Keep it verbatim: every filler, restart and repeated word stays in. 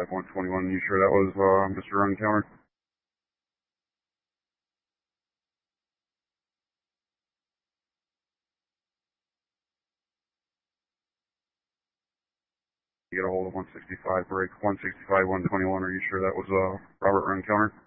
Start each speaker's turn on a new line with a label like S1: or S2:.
S1: sixty-five, one twenty-one. You sure that was uh, Mister Uncounted? You get a hold of one sixty-five break, one sixty-five, one twenty-one. Are you sure that was uh, Robert Runcounter?